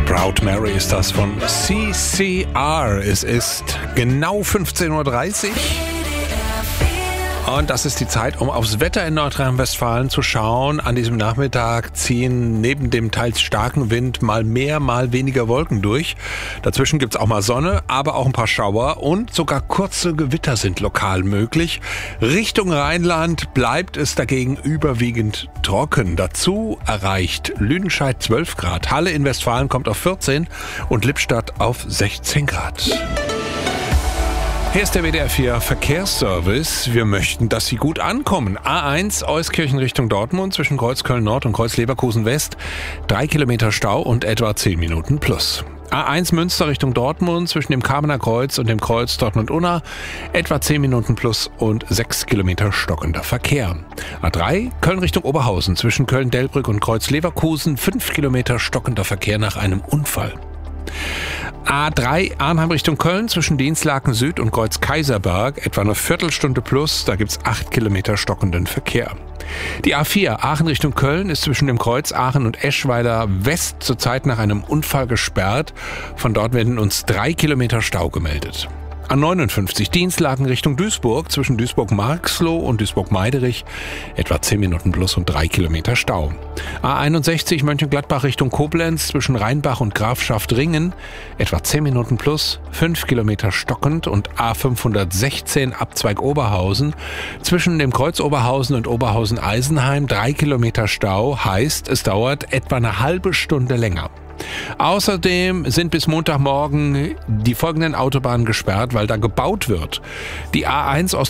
Proud Mary ist das von CCR. Es ist genau 15:30 Uhr. Und das ist die Zeit, um aufs Wetter in Nordrhein-Westfalen zu schauen. An diesem Nachmittag ziehen neben dem teils starken Wind mal mehr, mal weniger Wolken durch. Dazwischen gibt's auch mal Sonne, aber auch ein paar Schauer und sogar kurze Gewitter sind lokal möglich. Richtung Rheinland bleibt es dagegen überwiegend trocken. Dazu erreicht Lüdenscheid 12 Grad, Halle in Westfalen kommt auf 14 und Lippstadt auf 16 Grad. Hier ist der WDR 4 Verkehrsservice. Wir möchten, dass Sie gut ankommen. A1 Euskirchen Richtung Dortmund zwischen Kreuzköln Nord und Kreuz-Leverkusen West. 3 Kilometer Stau und etwa 10 Minuten plus. A1 Münster Richtung Dortmund zwischen dem Kamener Kreuz und dem Kreuz Dortmund-Unna. Etwa 10 Minuten plus und 6 Kilometer stockender Verkehr. A3 Köln Richtung Oberhausen zwischen Köln-Delbrück und Kreuz-Leverkusen. 5 Kilometer stockender Verkehr nach einem Unfall. A3 Arnheim Richtung Köln zwischen Dienstlaken Süd und Kreuz Kaiserberg, etwa eine Viertelstunde plus, da gibt's 8 Kilometer stockenden Verkehr. Die A4 Aachen Richtung Köln ist zwischen dem Kreuz Aachen und Eschweiler West zurzeit nach einem Unfall gesperrt. Von dort werden uns 3 Kilometer Stau gemeldet. A59 Dienstlaken Richtung Duisburg zwischen Duisburg-Marxloh und Duisburg-Meiderich, etwa 10 Minuten plus und 3 Kilometer Stau. A61 Mönchengladbach Richtung Koblenz zwischen Rheinbach und Grafschaft-Ringen, etwa 10 Minuten plus, 5 Kilometer stockend und A516 Abzweig Oberhausen zwischen dem Kreuz Oberhausen und Oberhausen-Eisenheim, 3 Kilometer Stau, heißt es dauert etwa eine halbe Stunde länger. Außerdem sind bis Montagmorgen die folgenden Autobahnen gesperrt, weil da gebaut wird. Die A1